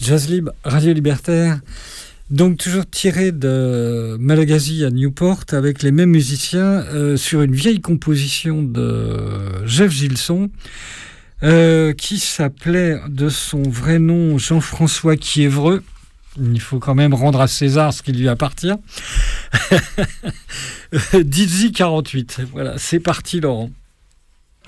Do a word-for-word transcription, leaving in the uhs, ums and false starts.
Jazz Libre, Radio Libertaire. Donc toujours tiré de Malagasy à Newport avec les mêmes musiciens euh, sur une vieille composition de Jeff Gilson euh, qui s'appelait de son vrai nom Jean-François Quiévreux. Il faut quand même rendre à César ce qui lui appartient. Dizzy quarante-huit. Voilà, c'est parti Laurent.